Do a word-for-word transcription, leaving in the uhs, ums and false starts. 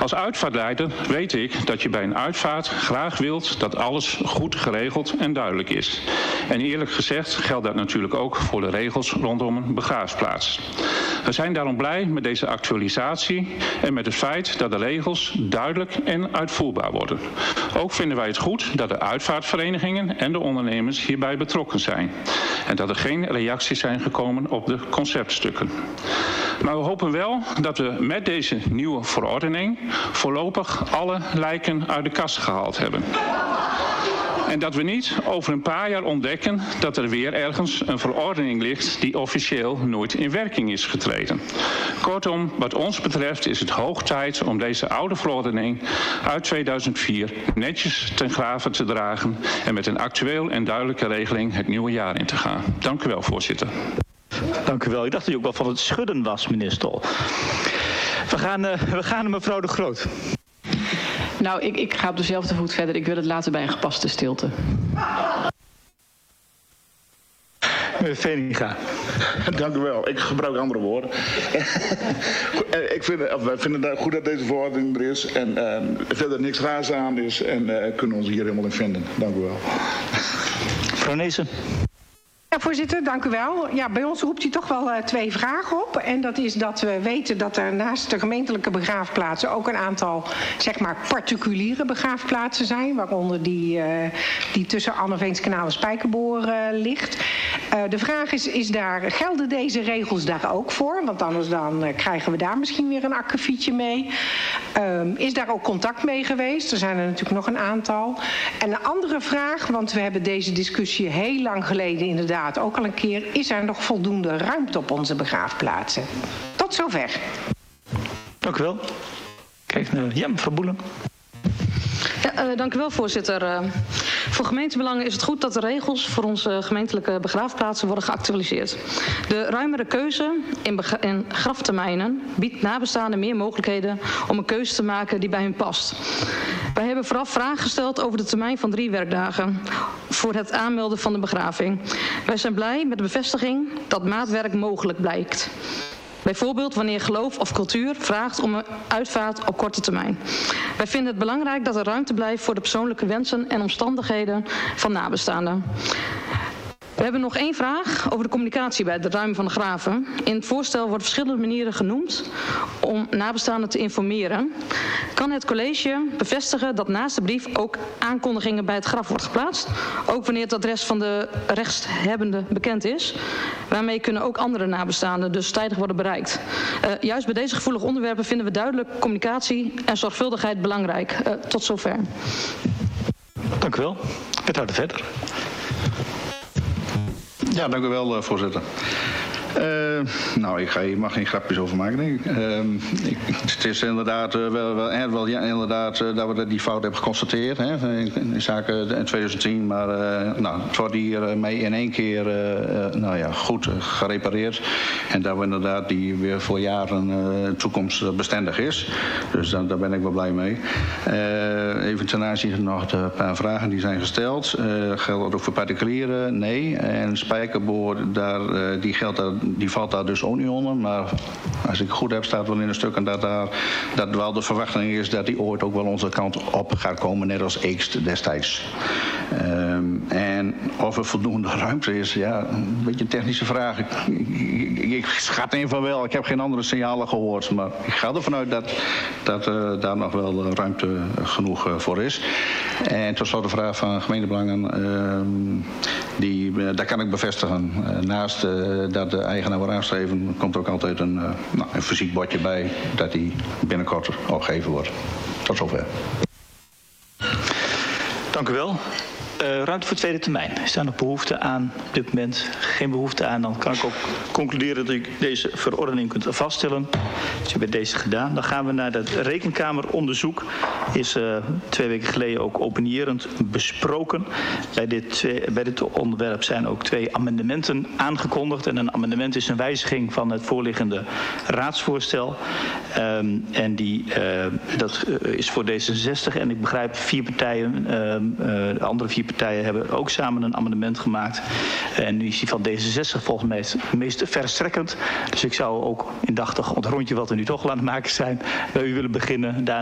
Als uitvaartleider weet ik dat je bij een uitvaart graag wilt dat alles goed geregeld en duidelijk is. En eerlijk gezegd geldt dat natuurlijk ook voor de regels rondom een begraafplaats. We zijn daarom blij met deze actualisatie en met het feit dat de regels duidelijk en uitvoerbaar worden. Ook vinden wij het goed dat de uitvaartverenigingen en de ondernemers hierbij betrokken zijn. En dat er geen reacties zijn gekomen op de conceptstukken. Maar we hopen wel dat we met deze nieuwe verordening voorlopig alle lijken uit de kast gehaald hebben. En dat we niet over een paar jaar ontdekken dat er weer ergens een verordening ligt die officieel nooit in werking is getreden. Kortom, wat ons betreft is het hoog tijd om deze oude verordening uit tweeduizend vier netjes ten grave te dragen en met een actueel en duidelijke regeling het nieuwe jaar in te gaan. Dank u wel, voorzitter. Dank u wel. Ik dacht dat u ook wel van het schudden was, minister. We gaan, uh, we gaan naar mevrouw De Groot. Nou, ik, ik ga op dezelfde voet verder. Ik wil het laten bij een gepaste stilte. Meneer Veninga. Dank u wel. Ik gebruik andere woorden. ik vind, wij vinden het goed dat deze verordening er is. En uh, verder niks raars aan is. En uh, kunnen ons hier helemaal in vinden. Dank u wel. Mevrouw Neesen. Ja, voorzitter, dank u wel. Ja, bij ons roept u toch wel uh, twee vragen op. En dat is dat we weten dat er naast de gemeentelijke begraafplaatsen ook een aantal, zeg maar, particuliere begraafplaatsen zijn. Waaronder die, uh, die tussen Annerveenskanaal en Spijkerboor uh, ligt. Uh, de vraag is, is daar, gelden deze regels daar ook voor? Want anders dan uh, krijgen we daar misschien weer een akkefietje mee. Um, is daar ook contact mee geweest? Er zijn er natuurlijk nog een aantal. En een andere vraag, want we hebben deze discussie heel lang geleden inderdaad ook al een keer. Is er nog voldoende ruimte op onze begraafplaatsen? Tot zover. Dank u wel. Kijk naar ja, mevrouw Boelen. Ja, uh, dank u wel, voorzitter. Uh, voor gemeentebelangen is het goed dat de regels voor onze gemeentelijke begraafplaatsen worden geactualiseerd. De ruimere keuze in, in graftermijnen biedt nabestaanden meer mogelijkheden om een keuze te maken die bij hun past. Wij hebben vooraf vragen gesteld over de termijn van drie werkdagen voor het aanmelden van de begraving. Wij zijn blij met de bevestiging dat maatwerk mogelijk blijkt. Bijvoorbeeld wanneer geloof of cultuur vraagt om een uitvaart op korte termijn. Wij vinden het belangrijk dat er ruimte blijft voor de persoonlijke wensen en omstandigheden van nabestaanden. We hebben nog één vraag over de communicatie bij het ruimen van de graven. In het voorstel worden verschillende manieren genoemd om nabestaanden te informeren. Kan het college bevestigen dat naast de brief ook aankondigingen bij het graf wordt geplaatst? Ook wanneer het adres van de rechtshebbende bekend is. Waarmee kunnen ook andere nabestaanden dus tijdig worden bereikt. Uh, juist bij deze gevoelige onderwerpen vinden we duidelijk communicatie en zorgvuldigheid belangrijk. Uh, tot zover. Dank u wel. Wethouder Verder. Ja, dank u wel, uh, voorzitter. Uh, nou, ik ga hier mag geen grapjes over maken, denk ik. Uh, ik het is inderdaad uh, wel, wel, eh, wel ja, inderdaad uh, dat we die fout hebben geconstateerd hè, in, in zaken in twintig tien. Maar uh, nou, het wordt hier uh, mee in één keer uh, uh, nou ja, goed uh, gerepareerd. En dat we inderdaad die weer voor jaren uh, toekomstbestendig is. Dus dan, daar ben ik wel blij mee. Uh, even ten aanzien nog de paar vragen die zijn gesteld. Uh, geldt dat ook voor particulieren? Nee. En Spijkerboor, daar, uh, die geldt daar. Die valt daar dus ook niet onder. Maar als ik het goed heb, staat wel in een stuk en dat, daar, dat wel de verwachting is dat die ooit ook wel onze kant op gaat komen, net als Eekst destijds. Um, en of er voldoende ruimte is, ja, een beetje een technische vraag. Ik, ik, ik schat in van wel, ik heb geen andere signalen gehoord, maar ik ga ervan uit dat, dat uh, daar nog wel ruimte genoeg uh, voor is. En tot slot de vraag van gemeentebelangen, uh, die, uh, daar kan ik bevestigen. Uh, naast uh, dat de eigenaar wordt aangeschreven, komt er ook altijd een, uh, nou, een fysiek bordje bij dat die binnenkort opgegeven wordt. Tot zover. Dank u wel. Uh, ruimte voor tweede termijn. Is daar nog behoefte aan? Op dit moment geen behoefte aan. Dan kan ik ook concluderen dat u deze verordening kunt vaststellen. Dus u hebt deze gedaan. Dan gaan we naar het rekenkameronderzoek. Is uh, twee weken geleden ook opinierend besproken. Bij dit, twee, bij dit onderwerp zijn ook twee amendementen aangekondigd. En een amendement is een wijziging van het voorliggende raadsvoorstel. Um, en die, uh, dat uh, is voor D zesenzestig. En ik begrijp vier partijen, uh, uh, de andere vier partijen hebben ook samen een amendement gemaakt. En nu is die van D zesenzestig volgens mij het meest verstrekkend. Dus ik zou ook indachtig op het rondje wat we nu toch aan het maken zijn, bij u willen beginnen. Daar